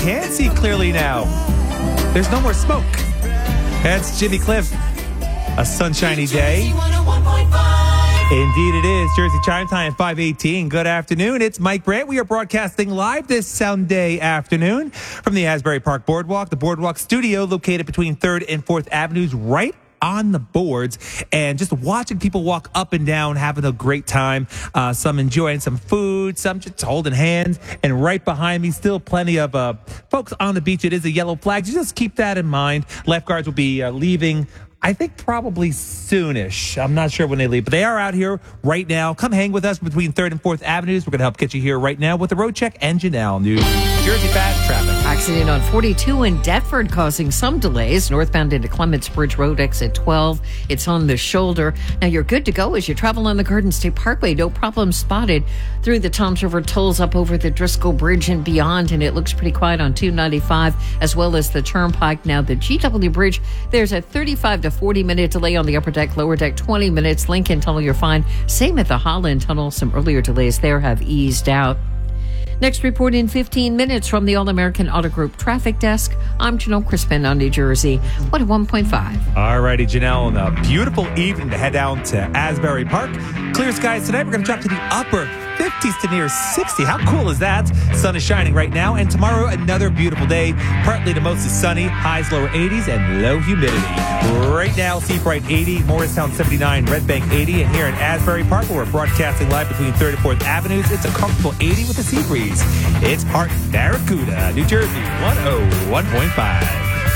can see clearly now. There's no more smoke. That's Jimmy Cliff. A sunshiny day. Indeed it is. Jersey Chime Time, 5:18. Good afternoon. It's Mike Brandt. We are broadcasting live this Sunday afternoon from the Asbury Park Boardwalk, the Boardwalk Studio located between 3rd and 4th Avenues, right on the boards, and just watching people walk up and down, having a great time. Some enjoying some food, some just holding hands. And right behind me, still plenty of folks on the beach. It is a yellow flag. Just keep that in mind. Lifeguards will be leaving, I think probably soonish. I'm not sure when they leave, but they are out here right now. Come hang with us between 3rd and 4th Avenues. We're going to help get you here right now with the Road Check and Janelle New Jersey Fast Traffic. Accident on 42 in Deptford causing some delays. Northbound into Clements Bridge Road, exit 12. It's on the shoulder. Now you're good to go as you travel on the Garden State Parkway. No problem spotted through the Toms River tolls up over the Driscoll Bridge and beyond. And it looks pretty quiet on 295 as well as the Turnpike. Now the GW Bridge, there's a 35 to 40-minute delay on the upper deck, lower deck 20 minutes. Lincoln Tunnel, you're fine. Same at the Holland Tunnel. Some earlier delays there have eased out. Next report in 15 minutes from the All-American Auto Group Traffic Desk. I'm Janelle Crispin on New Jersey, 101.5. All righty, Janelle, and a beautiful evening to head down to Asbury Park. Clear skies tonight. We're going to drop to the upper 50s to near 60. How cool is that? Sun is shining right now, and tomorrow another beautiful day. Partly to mostly sunny, highs lower 80s, and low humidity. Right now, Seabright 80, Morristown 79, Red Bank 80, and here in Asbury Park, where we're broadcasting live between 3rd and 4th Avenues, it's a comfortable 80 with a sea breeze. It's Hart, Barracuda, New Jersey, 101.5.